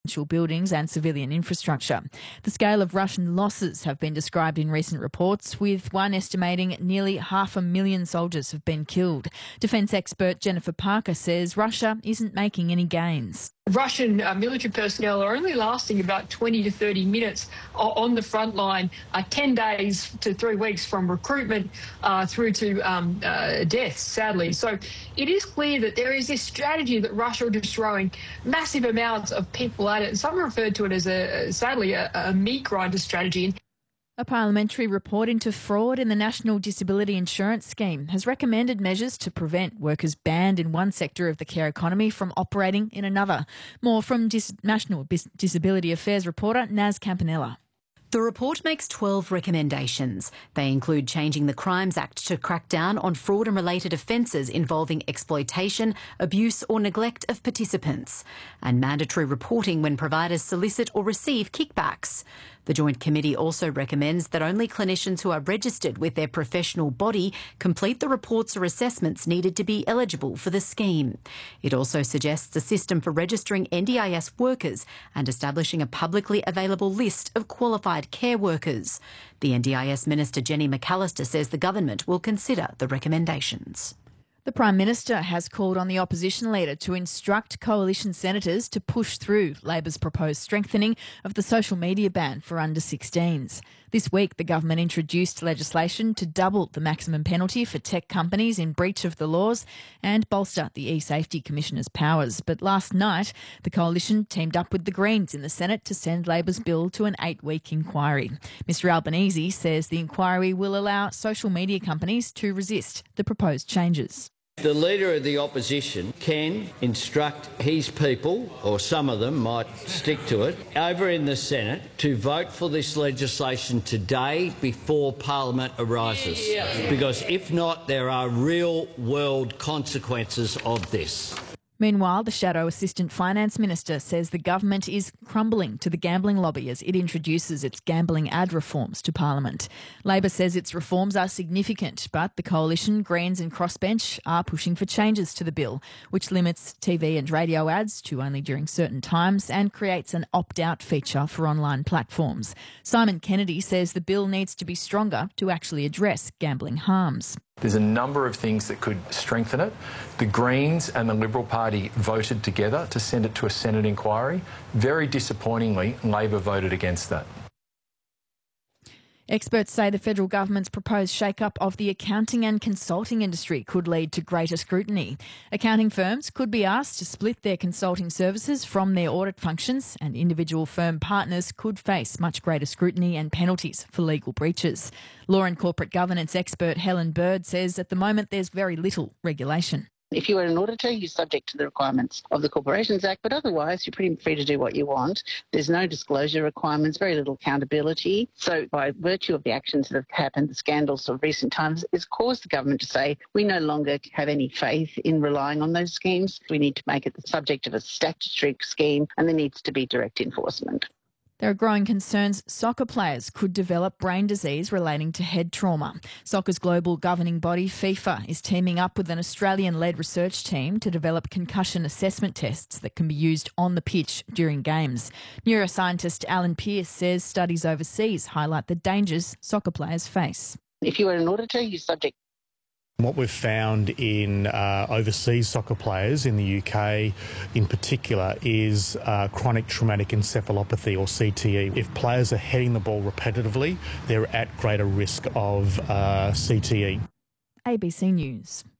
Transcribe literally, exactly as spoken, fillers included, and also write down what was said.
residential buildings and civilian infrastructure. The scale of Russian losses have been described in recent reports, with one estimating nearly half a million soldiers have been killed. Defence expert Jennifer Parker says Russia isn't making any gains. Russian uh, military personnel are only lasting about twenty to thirty minutes on the front line, uh, ten days to three weeks from recruitment uh, through to um, uh, death, sadly. So it is clear that there is this strategy that Russia are just throwing massive amounts of people at it. Some referred to it as, a sadly, a, a meat grinder strategy. A parliamentary report into fraud in the National Disability Insurance Scheme has recommended measures to prevent workers banned in one sector of the care economy from operating in another. More from Dis- National Disability Affairs reporter Naz Campanella. The report makes twelve recommendations. They include changing the Crimes Act to crack down on fraud and related offences involving exploitation, abuse or neglect of participants, and mandatory reporting when providers solicit or receive kickbacks. The Joint Committee also recommends that only clinicians who are registered with their professional body complete the reports or assessments needed to be eligible for the scheme. It also suggests a system for registering N D I S workers and establishing a publicly available list of qualified care workers. The N D I S Minister Jenny McAllister says the government will consider the recommendations. The Prime Minister has called on the opposition leader to instruct coalition senators to push through Labor's proposed strengthening of the social media ban for under sixteens. This week, the government introduced legislation to double the maximum penalty for tech companies in breach of the laws and bolster the e-safety commissioner's powers. But last night, the coalition teamed up with the Greens in the Senate to send Labor's bill to an eight-week inquiry. Mr Albanese says the inquiry will allow social media companies to resist the proposed changes. The Leader of the Opposition can instruct his people, or some of them might stick to it, over in the Senate to vote for this legislation today before Parliament arises. Yeah. Because if not, there are real-world consequences of this. Meanwhile, the Shadow Assistant Finance Minister says the government is crumbling to the gambling lobby as it introduces its gambling ad reforms to Parliament. Labor says its reforms are significant, but the Coalition, Greens and Crossbench are pushing for changes to the bill, which limits T V and radio ads to only during certain times and creates an opt-out feature for online platforms. Simon Kennedy says the bill needs to be stronger to actually address gambling harms. There's a number of things that could strengthen it. The Greens and the Liberal Party voted together to send it to a Senate inquiry. Very disappointingly, Labor voted against that. Experts say the federal government's proposed shake-up of the accounting and consulting industry could lead to greater scrutiny. Accounting firms could be asked to split their consulting services from their audit functions, and individual firm partners could face much greater scrutiny and penalties for legal breaches. Law and corporate governance expert Helen Bird says at the moment there's very little regulation. If you are an auditor, you're subject to the requirements of the Corporations Act, but otherwise you're pretty free to do what you want. There's no disclosure requirements, very little accountability. So by virtue of the actions that have happened, the scandals of recent times, it's caused the government to say we no longer have any faith in relying on those schemes. We need to make it the subject of a statutory scheme, and there needs to be direct enforcement. There are growing concerns soccer players could develop brain disease relating to head trauma. Soccer's global governing body, FIFA, is teaming up with an Australian-led research team to develop concussion assessment tests that can be used on the pitch during games. Neuroscientist Alan Pearce says studies overseas highlight the dangers soccer players face. If you are an auditor, you're subject. What we've found in uh, overseas soccer players in the U K in particular is uh, chronic traumatic encephalopathy, or C T E. If players are heading the ball repetitively, they're at greater risk of uh, C T E. A B C News.